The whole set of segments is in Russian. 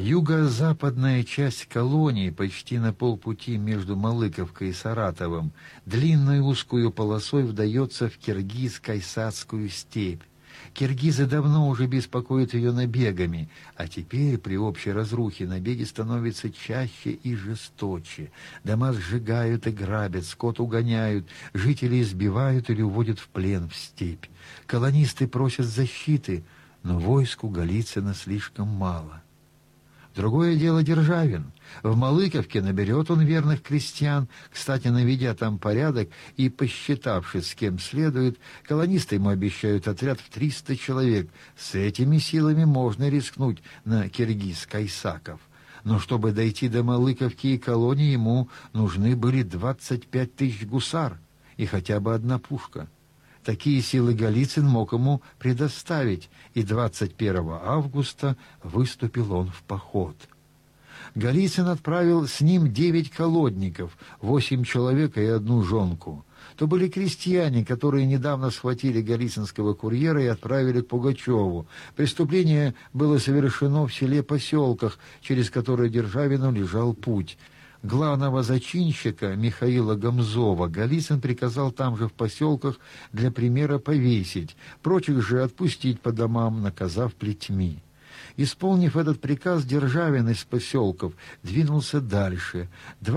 Юго-западная часть колонии, почти на полпути между Малыковкой и Саратовом, длинной узкую полосой вдается в Киргиз-Кайсацкую степь. Киргизы давно уже беспокоят ее набегами, а теперь при общей разрухе набеги становятся чаще и жесточе. Дома сжигают и грабят, скот угоняют, жителей избивают или уводят в плен в степь. Колонисты просят защиты, но войску Голицына слишком мало. Другое дело Державин. В Малыковке наберет он верных крестьян, кстати, наведя там порядок и посчитавшись, с кем следует, колонисты ему обещают отряд в 300 человек. С этими силами можно рискнуть на Киргиз-Кайсаков. Но чтобы дойти до Малыковки и колонии, ему нужны были 25 тысяч гусар и хотя бы одна пушка. Такие силы Голицын мог ему предоставить, и 21 августа выступил он в поход. Голицын отправил с ним 9 колодников, 8 человек и 1 жонку. То были крестьяне, которые недавно схватили голицынского курьера и отправили к Пугачеву. Преступление было совершено в селе-поселках, через которые Державину лежал путь. Главного зачинщика Михаила Гамзова Голицын приказал там же в поселках для примера повесить, прочих же отпустить по домам, наказав плетьми. Исполнив этот приказ, Державин из поселков двинулся дальше.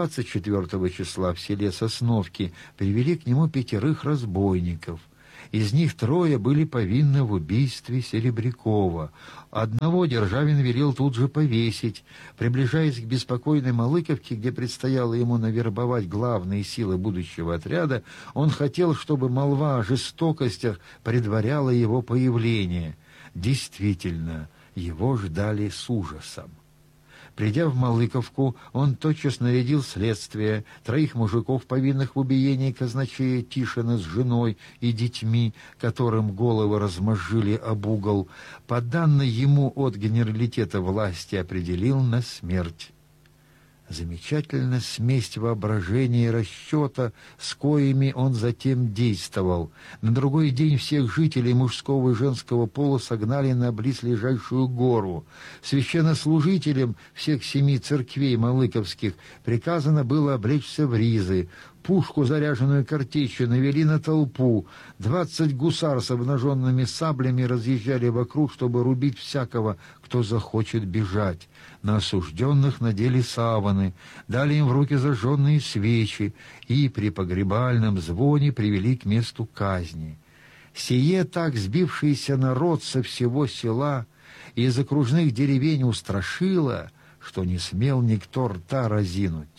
24 числа в селе Сосновки привели к нему 5 разбойников. Из них 3 были повинны в убийстве Серебрякова. Одного Державин велел тут же повесить. Приближаясь к беспокойной Малыковке, где предстояло ему навербовать главные силы будущего отряда, он хотел, чтобы молва о жестокостях предваряла его появление. Действительно, его ждали с ужасом. Придя в Малыковку, он тотчас нарядил следствие, 3 мужиков, повинных в убиении казначея Тишина с женой и детьми, которым головы размозжили об угол, по данной ему от генералитета власти определил на смерть. Замечательна смесь воображения и расчета, с коими он затем действовал. На другой день всех жителей мужского и женского пола согнали на близлежащую гору. Священнослужителям всех 7 церквей малыковских приказано было облечься в ризы. Пушку, заряженную картечью, навели на толпу. 20 гусар с обнаженными саблями разъезжали вокруг, чтобы рубить всякого, кто захочет бежать. На осужденных надели саваны, дали им в руки зажженные свечи и при погребальном звоне привели к месту казни. Сие так сбившийся народ со всего села и из окружных деревень устрашило, что не смел никто рта разинуть.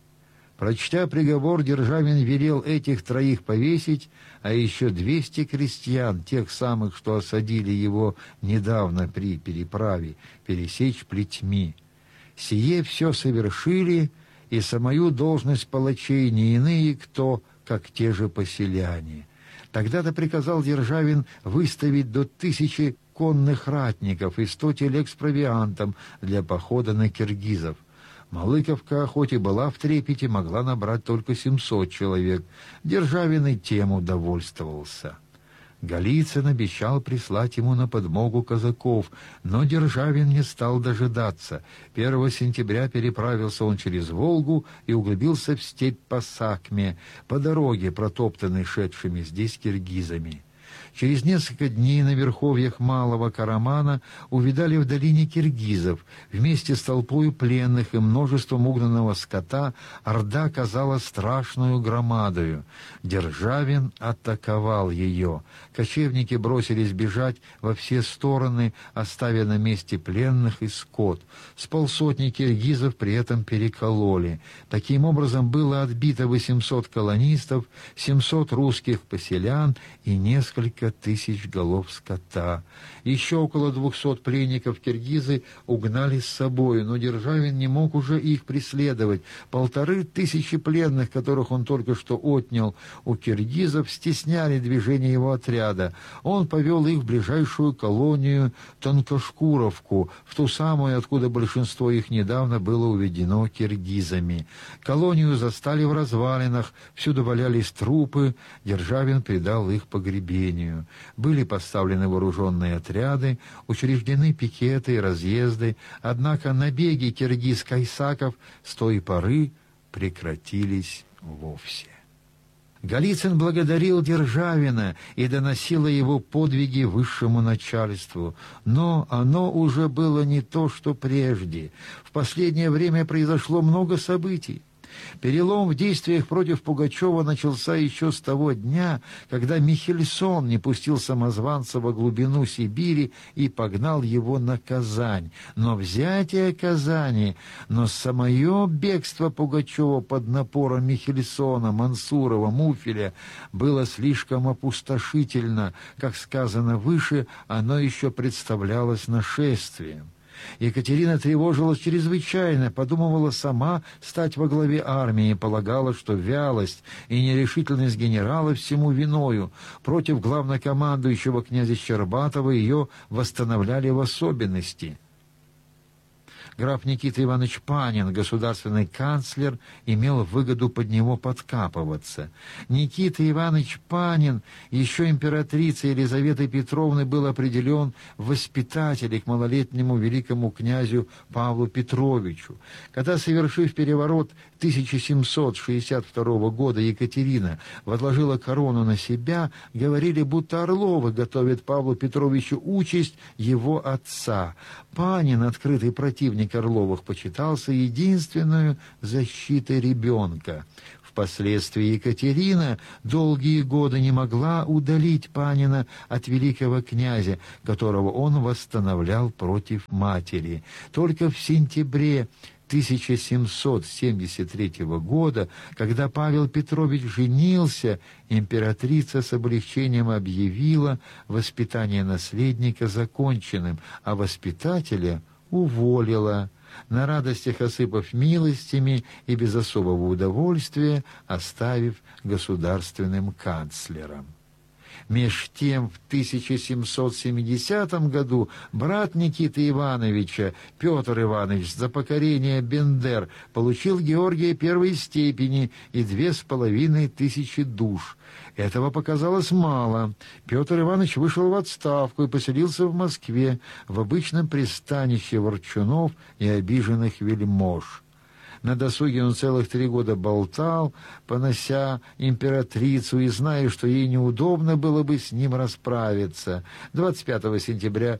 Прочтя приговор, Державин велел этих 3 повесить, а еще 200 крестьян, тех самых, что осадили его недавно при переправе, пересечь плетьми. Сие все совершили, и самую должность палачей не иные кто, как те же поселяне. Тогда-то приказал Державин выставить до 1000 конных ратников и 100 телег с провиантом для похода на киргизов. Малыковка, хоть и была в трепете, могла набрать только 700 человек. Державин и тем удовольствовался. Голицын обещал прислать ему на подмогу казаков, но Державин не стал дожидаться. 1 сентября переправился он через Волгу и углубился в степь по Сакме, по дороге, протоптанной шедшими здесь киргизами. Через несколько дней на верховьях Малого Карамана увидали в долине киргизов. Вместе с толпой пленных и множеством угнанного скота орда казалась страшную громадою. Державин атаковал ее. Кочевники бросились бежать во все стороны, оставя на месте пленных и скот. С 500 киргизов при этом перекололи. Таким образом было отбито 800 колонистов, 700 русских поселян и несколько тысяч голов скота. Еще около 200 пленников киргизы угнали с собою, но Державин не мог уже их преследовать. 1500 пленных, которых он только что отнял у киргизов, стесняли движение его отряда. Он повел их в ближайшую колонию Тонкошкуровку, в ту самую, откуда большинство их недавно было уведено киргизами. Колонию застали в развалинах, всюду валялись трупы, Державин предал их погребению. армию. Были поставлены вооруженные отряды, учреждены пикеты и разъезды, однако набеги киргиз-кайсаков с той поры прекратились вовсе. Голицын благодарил Державина и доносил его подвиги высшему начальству, но оно уже было не то, что прежде. В последнее время произошло много событий. Перелом в действиях против Пугачева начался еще с того дня, когда Михельсон не пустил самозванца во глубину Сибири и погнал его на Казань. Но взятие Казани, но самое бегство Пугачева под напором Михельсона, Мансурова, Муфеля было слишком опустошительно. Как сказано выше, оно еще представлялось нашествием. Екатерина тревожилась чрезвычайно, подумывала сама стать во главе армии, полагала, что вялость и нерешительность генерала всему виною. Против главнокомандующего князя Щербатова ее восстановляли в особенности. Граф Никита Иванович Панин, государственный канцлер, имел выгоду под него подкапываться. Никита Иванович Панин еще императрицей Елизаветой Петровной был определен в воспитателе к малолетнему великому князю Павлу Петровичу. Когда, совершив переворот 1762 года, Екатерина возложила корону на себя, говорили, будто Орловы готовят Павлу Петровичу участь его отца. Панин, открытый противник Орловых, почитался единственной защитой ребенка. Впоследствии Екатерина долгие годы не могла удалить Панина от великого князя, которого он восстановлял против матери. Только в сентябре 1773 года, когда Павел Петрович женился, императрица с облегчением объявила воспитание наследника законченным, а воспитателя уволила, на радостях осыпав милостями и без особого удовольствия оставив государственным канцлером. Меж тем в 1770 году брат Никиты Ивановича, Петр Иванович, за покорение Бендер получил Георгия первой степени и 2500 душ. Этого показалось мало. Петр Иванович вышел в отставку и поселился в Москве, в обычном пристанище ворчунов и обиженных вельмож. На досуге он целых 3 года болтал, понося императрицу и зная, что ей неудобно было бы с ним расправиться. 25 сентября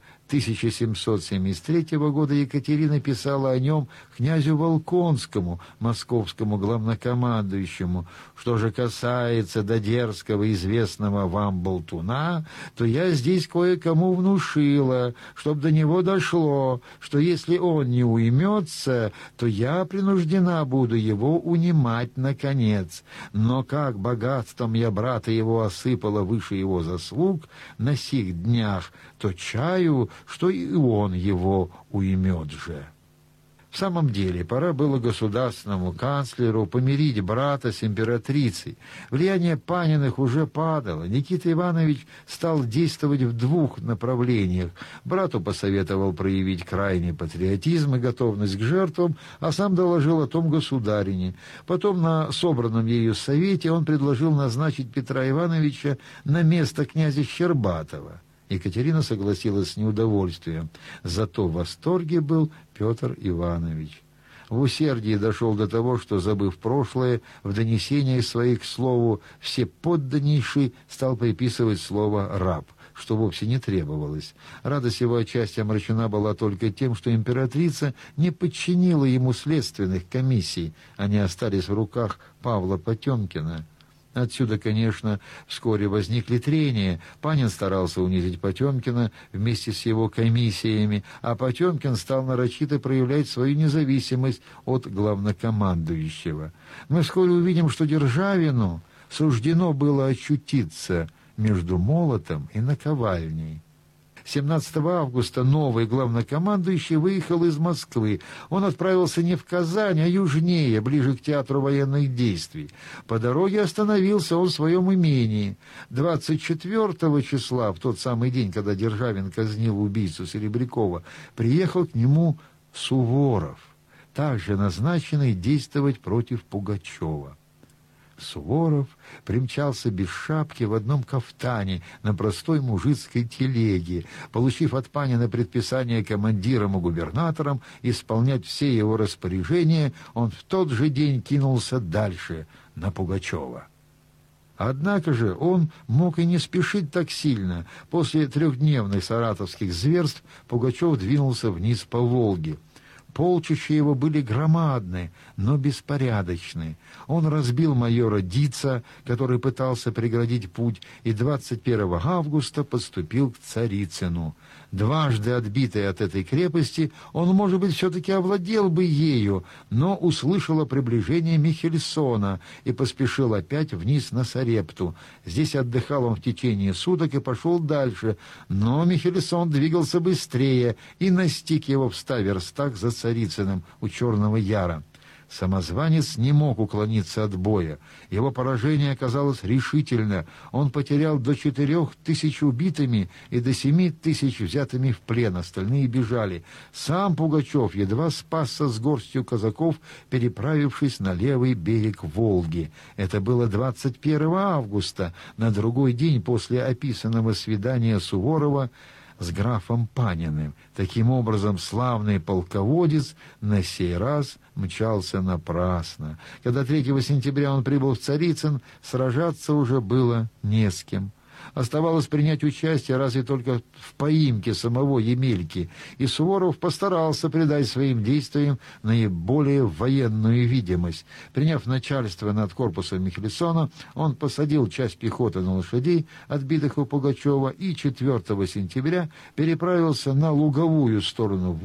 1773 года Екатерина писала о нем князю Волконскому, московскому главнокомандующему. Что же касается до дерзкого известного вам болтуна, то я здесь кое-кому внушила, чтоб до него дошло, что если он не уймется, то я принуждена буду его унимать наконец. Но как богатством я брата его осыпала выше его заслуг на сих днях, то чаю, что и он его уймет же. В самом деле, пора было государственному канцлеру помирить брата с императрицей. Влияние Паниных уже падало. Никита Иванович стал действовать в 2 направлениях. Брату посоветовал проявить крайний патриотизм и готовность к жертвам, а сам доложил о том государине. Потом на собранном ею совете он предложил назначить Петра Ивановича на место князя Щербатова. Екатерина согласилась с неудовольствием, зато в восторге был Петр Иванович. В усердии дошел до того, что, забыв прошлое, в донесениях своих к слову «всеподданнейший» стал приписывать слово «раб», что вовсе не требовалось. Радость его отчасти омрачена была только тем, что императрица не подчинила ему следственных комиссий, они остались в руках Павла Потемкина. Отсюда, конечно, вскоре возникли трения. Панин старался унизить Потемкина вместе с его комиссиями, а Потемкин стал нарочито проявлять свою независимость от главнокомандующего. Мы вскоре увидим, что Державину суждено было очутиться между молотом и наковальней. 17 августа новый главнокомандующий выехал из Москвы. Он отправился не в Казань, а южнее, ближе к театру военных действий. По дороге остановился он в своем имении. 24 числа, в тот самый день, когда Державин казнил убийцу Серебрякова, приехал к нему Суворов, также назначенный действовать против Пугачева. Суворов примчался без шапки в одном кафтане на простой мужицкой телеге, получив от Панина предписание командирам и губернаторам исполнять все его распоряжения, он в тот же день кинулся дальше, на Пугачева. Однако же он мог и не спешить так сильно. После трехдневных саратовских зверств Пугачев двинулся вниз по Волге. Полчища его были громадны, но беспорядочны. Он разбил майора Дица, который пытался преградить путь, и 21 августа подступил к Царицыну. Дважды отбитый от этой крепости, он, может быть, все-таки овладел бы ею, но услышал о приближении Михельсона и поспешил опять вниз на Сарепту. Здесь отдыхал он в течение суток и пошел дальше, но Михельсон двигался быстрее и настиг его в 100 верстах за Царицыным у Черного Яра. Самозванец не мог уклониться от боя. Его поражение оказалось решительно. Он потерял до 4000 убитыми и до 7000 взятыми в плен. Остальные бежали. Сам Пугачев едва спасся с горстью казаков, переправившись на левый берег Волги. Это было 21 августа, на другой день после описанного свидания Суворова с графом Паниным. Таким образом, славный полководец на сей раз мчался напрасно. Когда 3 сентября он прибыл в Царицын, сражаться уже было не с кем. Оставалось принять участие разве только в поимке самого Емельки, и Суворов постарался придать своим действиям наиболее военную видимость. Приняв начальство над корпусом Михельсона, он посадил часть пехоты на лошадей, отбитых у Пугачева, и 4 сентября переправился на луговую сторону